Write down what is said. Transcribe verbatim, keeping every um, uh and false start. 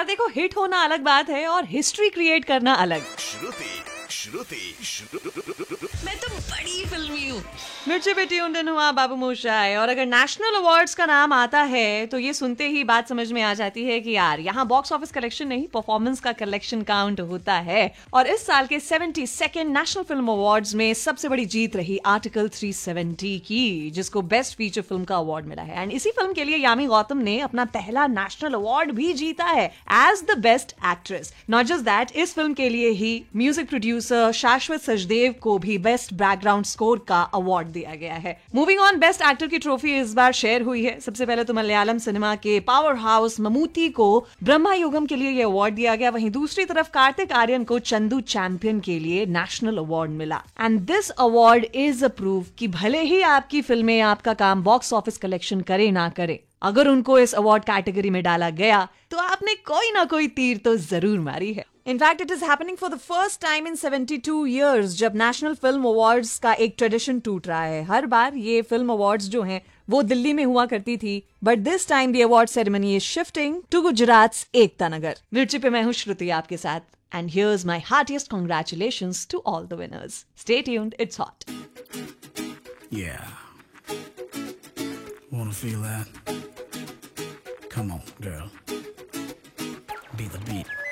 यार देखो, हिट होना अलग बात है और हिस्ट्री क्रिएट करना अलग। श्रुति श्रुति श्रुति मैं तो बड़ी फिल्मी हूँ। मिर्ची पे ट्यून्ड इन हुआ बाबू मोशाय। और अगर नेशनल अवार्ड्स का नाम आता है तो ये सुनते ही बात समझ में आ जाती है कि यार यहाँ बॉक्स ऑफिस कलेक्शन नहीं, परफॉर्मेंस का कलेक्शन काउंट होता है। और इस साल के seventy second national film awards में सबसे बड़ी जीत रही आर्टिकल थ्री सेवेंटी की, जिसको बेस्ट फीचर फिल्म का अवार्ड मिला है। एंड इसी फिल्म के लिए यामी गौतम ने अपना पहला नेशनल अवार्ड भी जीता है as the best actress. Not just that, इस फिल्म के लिए ही म्यूजिक प्रोड्यूसर शाश्वत सचदेव को भी बेस्ट बैकग्राउंड स्कोर का अवार्ड दिया गया है। मूविंग ऑन, बेस्ट एक्टर की ट्रॉफी इस बार शेयर हुई है। सबसे पहले तो मलयालम सिनेमा के पावर हाउस ममूटी को ब्रह्मा युगम के लिए यह अवार्ड दिया गया। वहीं दूसरी तरफ कार्तिक आर्यन को चंदू चैंपियन के लिए नेशनल अवार्ड मिला। And this award is a proof कि भले ही आपकी फिल्में आपका काम बॉक्स ऑफिस कलेक्शन करे ना करे, अगर उनको इस अवार्ड कैटेगरी में डाला गया तो आपने कोई ना कोई तीर तो जरूर मारी है। In fact it is happening for the first time in seventy two years, जब नेशनल फिल्म अवार्ड्स का एक ट्रेडिशन टूट रहा है। हर बार ये फिल्म अवार्ड्स जो हैं वो दिल्ली में हुआ करती थी, but this time the award ceremony is shifting to Gujarat Ekta Nagar. मिर्ची पे मैं हूँ श्रुति आपके साथ, and here's my heartiest congratulations to all the winners. Stay tuned, it's hot. Yeah. Wanna feel that? Come on, girl. Be the beat.